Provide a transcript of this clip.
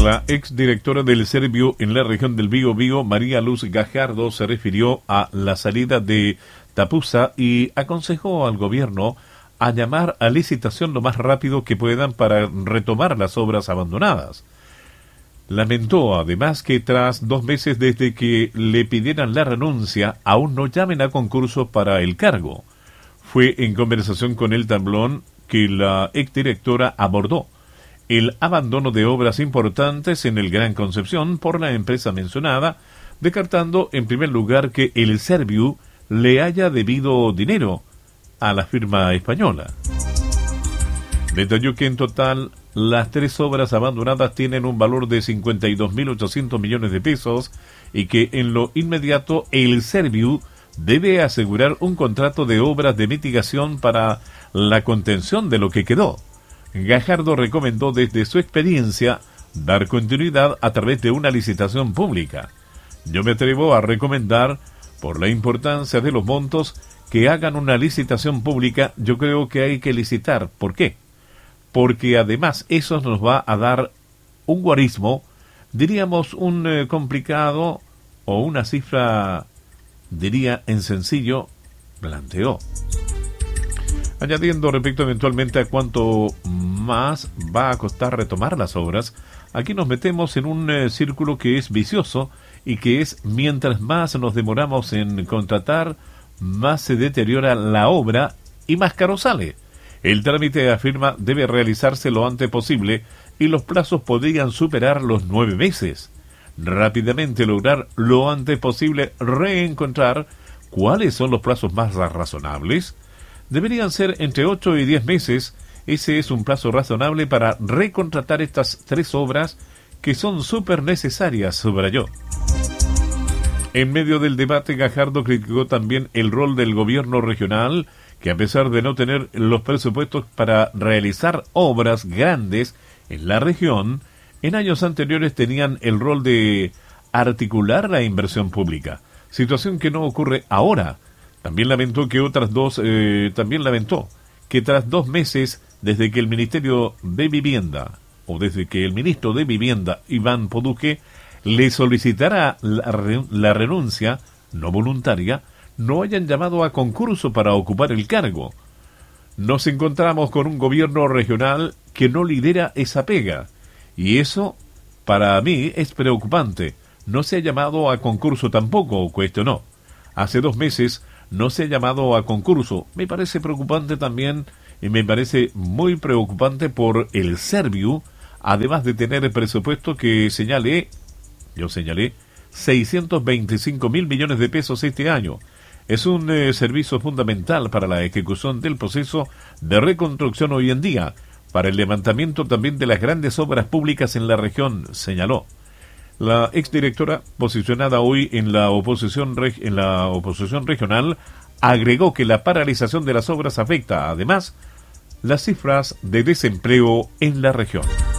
La exdirectora del Serviu en la región del Biobío, María Luz Gajardo, se refirió a la salida de Tapusa y aconsejó al gobierno a llamar a licitación lo más rápido que puedan para retomar las obras abandonadas. Lamentó además que tras 2 meses desde que le pidieran la renuncia, aún no llamen a concurso para el cargo. Fue en conversación con El Tablón que la exdirectora abordó el abandono de obras importantes en el Gran Concepción por la empresa mencionada, descartando en primer lugar que el Serviu le haya debido dinero a la firma española. Detalló que en total las 3 obras abandonadas tienen un valor de 52.800 millones de pesos y que en lo inmediato el Serviu debe asegurar un contrato de obras de mitigación para la contención de lo que quedó. Gajardo recomendó desde su experiencia dar continuidad a través de una licitación pública. Yo me atrevo a recomendar, por la importancia de los montos, que hagan una licitación pública. Yo creo que hay que licitar. ¿Por qué? Porque además eso nos va a dar un guarismo, diríamos un complicado o una cifra, diría en sencillo, planteó. Añadiendo respecto eventualmente a cuánto más va a costar retomar las obras, aquí nos metemos en un círculo que es vicioso y que es mientras más nos demoramos en contratar, más se deteriora la obra y más caro sale. El trámite, afirma, debe realizarse lo antes posible y los plazos podrían superar los 9 meses. Rápidamente lograr lo antes posible reencontrar cuáles son los plazos más razonables. Deberían ser entre 8 y 10 meses. Ese es un plazo razonable para recontratar estas 3 obras que son súper necesarias, subrayó. En medio del debate, Gajardo criticó también el rol del gobierno regional, que a pesar de no tener los presupuestos para realizar obras grandes en la región, en años anteriores tenían el rol de articular la inversión pública, situación que no ocurre ahora. También lamentó que tras 2 meses desde que el Ministerio de Vivienda, o desde que el ministro de Vivienda, Iván Poduque, le solicitara la renuncia no voluntaria, no hayan llamado a concurso para ocupar el cargo. Nos encontramos con un gobierno regional que no lidera esa pega, y eso, para mí, es preocupante. No se ha llamado a concurso tampoco, cuestionó. Hace 2 meses no se ha llamado a concurso. Me parece preocupante también, y me parece muy preocupante por el Serviu, además de tener el presupuesto que señalé 625.000 millones de pesos este año. Es un servicio fundamental para la ejecución del proceso de reconstrucción hoy en día, para el levantamiento también de las grandes obras públicas en la región, señaló. La exdirectora, posicionada hoy en la oposición regional, agregó que la paralización de las obras afecta, además, las cifras de desempleo en la región.